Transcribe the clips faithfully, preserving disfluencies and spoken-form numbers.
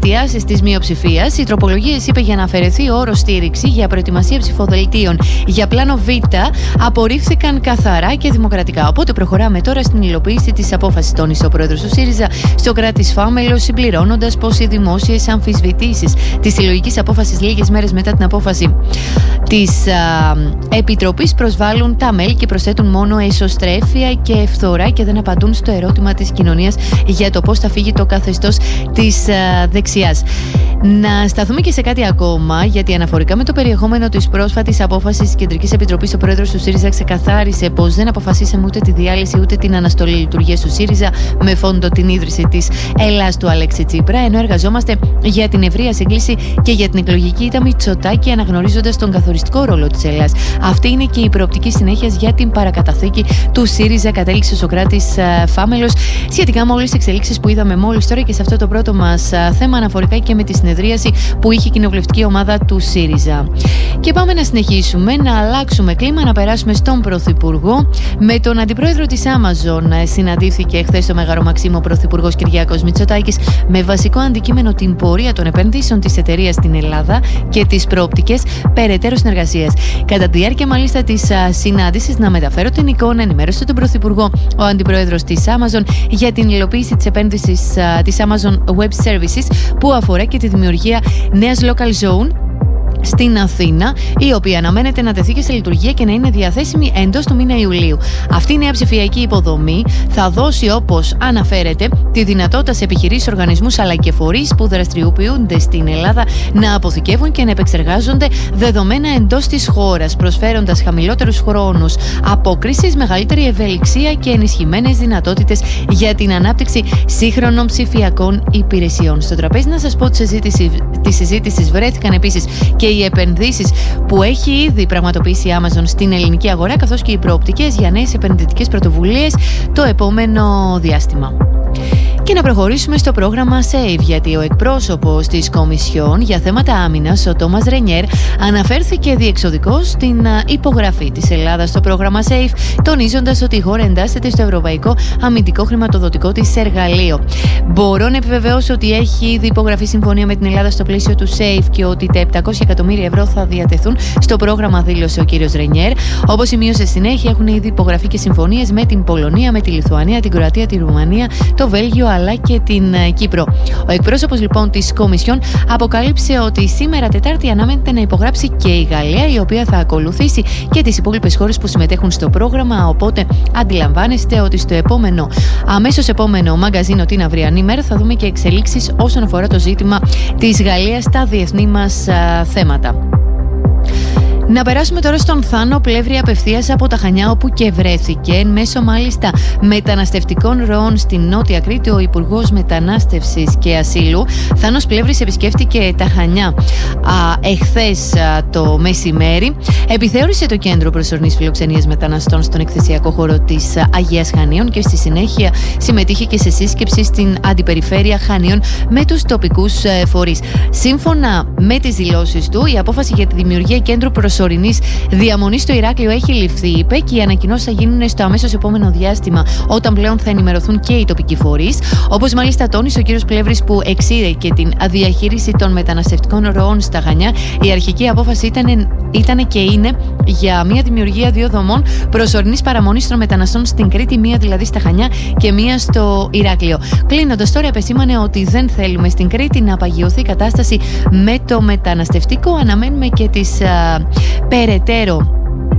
αιτιάσεις της μειοψηφίας, οι τροπολογίες, είπε, για να αφαιρεθεί ο όρος στήριξη για προετοιμασία ψηφοδελτίων για πλάνο Β απορρίφθηκαν καθαρά και δημοκρατικά. Οπότε προχωράμε τώρα στην υλοποίηση της απόφασης, τόνισε ο πρόεδρος του ΣΥΡΙΖΑ Σωκράτης Φάμελος, συμπληρώνοντας πως οι δημόσιες αμφισβητήσεις της συλλογικής απόφασης λίγες μέρες μετά την απόφαση της α, Επιτροπής προσβάλλουν τα μέλη και προσθέτουν μόνο εσωστρέφεια και φθορά και δεν απαντούν στο ερώτημα της κοινωνίας για το πώς θα φύγει το καθεστώς της α, δεξιάς. Να σταθούμε και σε κάτι ακόμα, γιατί αναφορικά με το περιεχόμενο της πρόσφατης απόφασης της Κεντρικής Επιτροπής, ο πρόεδρος του ΣΥΡΙΖΑ ξεκαθάρισε πως δεν αποφασίσαμε ούτε τη διάλυση ούτε την αναστολή λειτουργίας του ΣΥΡΙΖΑ με φόντο την ίδρυση της Ελλάς του Αλέξη Τσίπρα, ενώ εργαζόμαστε για την ευρεία σύγκληση και για την εκλογική ήττα Μητσοτάκη, αναγνωρίζοντας τον καθοριστικό ρόλο της Ελλάς. Αυτή είναι και η προοπτική συνέχεια για την παρακαταθήκη του ΣΥΡΙΖΑ, κατέληξε ο Σωκράτης Φάμελος, σχετικά με όλες τις εξελίξεις που είδαμε μόλις τώρα και σε αυτό το πρώτο μας θέμα, αναφορικά και με τη συνεδρίαση που είχε η κοινοβουλευτική ομάδα του ΣΥΡΙΖΑ. Και πάμε να συνεχίσουμε, να αλλάξουμε κλίμα, να περάσουμε στον Πρωθυπουργό. Με τον Αντιπρόεδρο της Amazon συναντήθηκε χθες στο Μέγαρο Μαξίμου ο Πρωθυπουργός Κυριάκος Μητσοτάκης με βασικό αντικείμενο την πορεία των επενδύσεων της εταιρείας στην Ελλάδα και τις προοπτικές περαιτέρω συνεργασίας. Κατά τη διάρκεια μάλιστα της συνάντησης, να μεταφέρω την εικόνα, ενημέρωσε τον Πρωθυπουργό ο Αντιπρόεδρος της Amazon για την υλοποίηση της επένδυσης της Amazon Web Services που αφορά και τη δημιουργία νέας local zone στην Αθήνα, η οποία αναμένεται να τεθεί και σε λειτουργία και να είναι διαθέσιμη εντός του μήνα Ιουλίου. Αυτή η νέα ψηφιακή υποδομή θα δώσει, όπως αναφέρεται, τη δυνατότητα σε επιχειρήσεις, οργανισμούς αλλά και φορείς που δραστηριοποιούνται στην Ελλάδα να αποθηκεύουν και να επεξεργάζονται δεδομένα εντός της χώρας, προσφέροντας χαμηλότερους χρόνους απόκρισης, μεγαλύτερη ευελιξία και ενισχυμένες δυνατότητες για την ανάπτυξη σύγχρονων ψηφιακών υπηρεσιών. Στο τραπέζι, να σας πω, τη συζήτηση βρέθηκαν επίσης και οι επενδύσεις που έχει ήδη πραγματοποιήσει η Amazon στην ελληνική αγορά, καθώς και οι προοπτικές για νέες επενδυτικές πρωτοβουλίες το επόμενο διάστημα. Και να προχωρήσουμε στο πρόγραμμα SAFE, γιατί ο εκπρόσωπος της Κομισιόν για θέματα άμυνας, ο Τόμας Ρενιέρ, αναφέρθηκε διεξοδικώς στην υπογραφή της Ελλάδας στο πρόγραμμα SAFE, τονίζοντας ότι η χώρα εντάσσεται στο ευρωπαϊκό αμυντικό χρηματοδοτικό της εργαλείο. Μπορώ να επιβεβαιώσω ότι έχει ήδη υπογραφεί συμφωνία με την Ελλάδα στο πλαίσιο του SAFE και ότι τα επτακόσια εκατομμύρια ευρώ θα διατεθούν στο πρόγραμμα, δήλωσε ο κύριος Ρενιέρ. Όπως σημείωσε συνέχεια, έχουν ήδη υπογραφεί και συμφωνίες με την Πολωνία, με τη Λιθουανία, την Κροατία, τη Ρουμανία, το Βέλγιο αλλά και την Κύπρο. Ο εκπρόσωπος λοιπόν της Κομισιόν αποκάλυψε ότι σήμερα Τετάρτη αναμένεται να υπογράψει και η Γαλλία, η οποία θα ακολουθήσει και τις υπόλοιπες χώρες που συμμετέχουν στο πρόγραμμα. Οπότε αντιλαμβάνεστε ότι στο επόμενο, αμέσως επόμενο μαγκαζίνο την αυριανή μέρα θα δούμε και εξελίξεις όσον αφορά το ζήτημα της Γαλλίας στα διεθνή μας α, θέματα. Να περάσουμε τώρα στον Θάνο Πλεύρη απευθείας από τα Χανιά, όπου και βρέθηκε εν μέσω μάλιστα μεταναστευτικών ροών στην Νότια Κρήτη ο Υπουργός Μετανάστευσης και Ασύλου. Θάνος Πλεύρης επισκέφτηκε τα Χανιά α, εχθές α, το μεσημέρι. Επιθεώρησε το κέντρο προσωρινής φιλοξενίας μεταναστών στον εκθεσιακό χώρο της α, Αγίας Χανίων και στη συνέχεια συμμετείχε και σε σύσκεψη στην αντιπεριφέρεια Χανίων με τους τοπικούς α, φορείς. Σύμφωνα με τις δηλώσεις του, η απόφαση για τη δημιουργία κέντρου προσωρινής διαμονής στο Ηράκλειο έχει ληφθεί, είπε, και οι ανακοινώσεις θα γίνουν στο αμέσως επόμενο διάστημα, όταν πλέον θα ενημερωθούν και οι τοπικοί φορείς. Όπως μάλιστα τόνισε ο κύριος Πλεύρης, που εξήρε και την διαχείριση των μεταναστευτικών ροών στα Χανιά, η αρχική απόφαση ήταν, ήταν και είναι για μια δημιουργία δύο δομών προσωρινής παραμονής των μεταναστών στην Κρήτη, μία δηλαδή στα Χανιά και μία στο Ηράκλειο. Κλείνοντας τώρα, επεσήμανε ότι δεν θέλουμε στην Κρήτη να απαγιωθεί η κατάσταση με το μεταναστευτικό. Αναμένουμε και τις α, περαιτέρω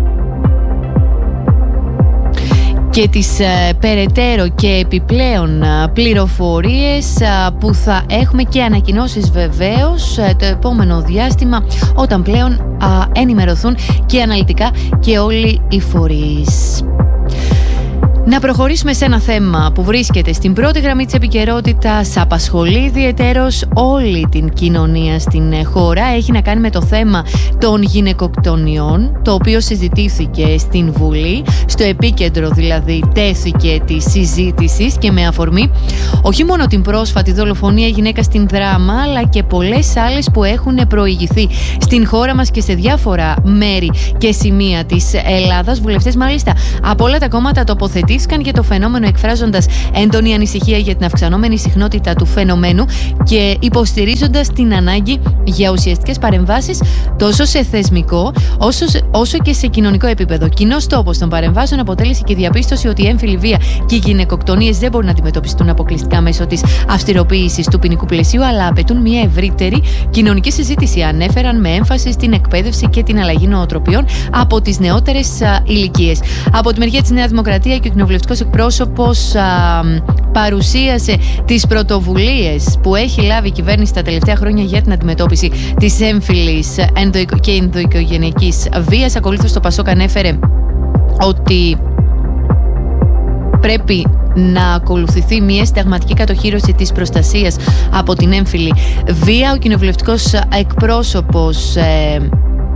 και τις ε, περαιτέρω και επιπλέον ε, πληροφορίες ε, που θα έχουμε και ανακοινώσεις βεβαίως ε, το επόμενο διάστημα, όταν πλέον ε, ενημερωθούν και αναλυτικά και όλοι οι φορείς. Να προχωρήσουμε σε ένα θέμα που βρίσκεται στην πρώτη γραμμή της επικαιρότητας, απασχολεί ιδιαιτέρως όλη την κοινωνία στην χώρα. Έχει να κάνει με το θέμα των γυναικοκτονιών, το οποίο συζητήθηκε στην Βουλή. Στο επίκεντρο δηλαδή τέθηκε τη συζήτηση και με αφορμή όχι μόνο την πρόσφατη δολοφονία γυναίκα στην Δράμα, αλλά και πολλές άλλες που έχουν προηγηθεί στην χώρα μας και σε διάφορα μέρη και σημεία της Ελλάδας. Βουλευτές μάλιστα από όλα τα κόμματα τοποθετήθηκαν αποκαλύφθηκαν για το φαινόμενο, εκφράζοντας έντονη ανησυχία για την αυξανόμενη συχνότητα του φαινομένου και υποστηρίζοντας την ανάγκη για ουσιαστικές παρεμβάσεις τόσο σε θεσμικό όσο, όσο και σε κοινωνικό επίπεδο. Κοινός τόπος των παρεμβάσεων αποτέλεσε και η διαπίστωση ότι η έμφυλη βία και οι γυναικοκτονίες δεν μπορούν να αντιμετωπιστούν αποκλειστικά μέσω της αυστηροποίησης του ποινικού πλαισίου, αλλά απαιτούν μια ευρύτερη κοινωνική συζήτηση. Ανέφεραν με έμφαση στην εκπαίδευση και την αλλαγή νοοτροπιών από τις νεότερες ηλικίες. Από τη μεριά της Νέα Δημοκρατία και ο κοινοβουλευτικός εκπρόσωπος α, παρουσίασε τις πρωτοβουλίες που έχει λάβει η κυβέρνηση τα τελευταία χρόνια για την αντιμετώπιση της έμφυλης και ενδοοικογενειακής βίας. Ακολούθως το Πασόκ ανέφερε ότι πρέπει να ακολουθηθεί μια συνταγματική κατοχήρωση της προστασίας από την έμφυλη βία. Ο κοινοβουλευτικός εκπρόσωπος ε,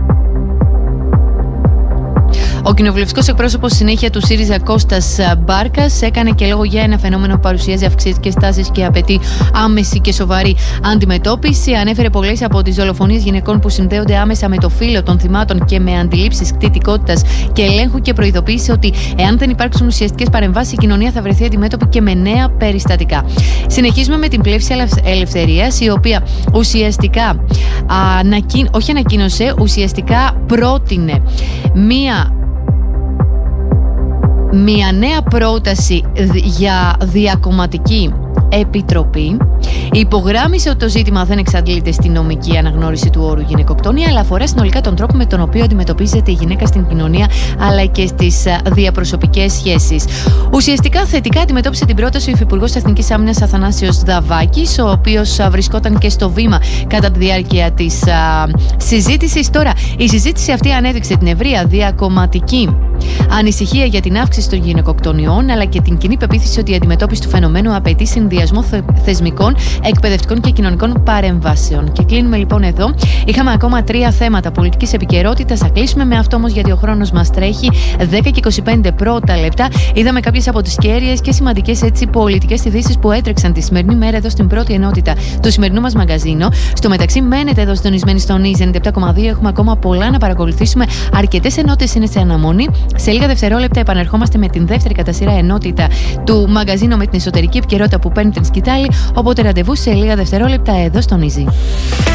Ο κοινοβουλευτικός εκπρόσωπος συνέχεια του ΣΥΡΙΖΑ Κώστας Μπάρκας έκανε και λόγο για ένα φαινόμενο που παρουσιάζει αυξητικές τάσεις και απαιτεί άμεση και σοβαρή αντιμετώπιση. Ανέφερε πολλές από τις δολοφονίες γυναικών που συνδέονται άμεσα με το φύλο των θυμάτων και με αντιλήψεις κτητικότητας και ελέγχου και προειδοποίησε ότι εάν δεν υπάρξουν ουσιαστικές παρεμβάσεις, η κοινωνία θα βρεθεί αντιμέτωπη και με νέα περιστατικά. Συνεχίζουμε με την Πλεύση Ελευθερίας, η οποία ουσιαστικά, ανακοι... όχι ανακοίνωσε, ουσιαστικά πρότεινε μία Μια νέα πρόταση για διακομματική επιτροπή. Υπογράμμισε ότι το ζήτημα δεν εξαντλείται στη νομική αναγνώριση του όρου γυναικοκτονία, αλλά αφορά συνολικά τον τρόπο με τον οποίο αντιμετωπίζεται η γυναίκα στην κοινωνία αλλά και στις διαπροσωπικές σχέσεις. Ουσιαστικά θετικά αντιμετώπισε την πρόταση ο Υφυπουργός Εθνικής Άμυνας Αθανάσιος Δαβάκης, ο οποίος βρισκόταν και στο βήμα κατά τη διάρκεια της α, συζήτησης. Τώρα, η συζήτηση αυτή ανέδειξε την ευρεία διακομματική ανησυχία για την αύξηση των γυναικοκτονιών, αλλά και την κοινή πεποίθηση ότι η αντιμετώπιση του φαινομένου απαιτεί συνδυασμό θεσμικών, εκπαιδευτικών και κοινωνικών παρεμβάσεων. Και κλείνουμε λοιπόν εδώ. Είχαμε ακόμα τρία θέματα πολιτικής επικαιρότητας. Θα κλείσουμε με αυτό όμως, γιατί ο χρόνος μας τρέχει. δέκα και είκοσι πέντε πρώτα λεπτά. Είδαμε κάποιες από τις κέρυες και σημαντικές πολιτικές ειδήσεις που έτρεξαν τη σημερινή μέρα εδώ στην πρώτη ενότητα του σημερινού μας μαγκαζίνο. Στο μεταξύ, μένετε εδώ συντονισμένοι στον Ι Ζ ενενήντα επτά κόμμα δύο. Έχουμε ακόμα πολλά να παρακολουθήσουμε. Αρκετές ενότητες είναι σε αναμονή. Σε λίγα δευτερόλεπτα επανερχόμαστε με την δεύτερη κατά σειρά ενότητα του μαγκαζίνο με την εσωτερική επικαιρότητα που παίρνει την σκητάλη. Οπότε ραντεβού σε λίγα δευτερόλεπτα εδώ στον Easy.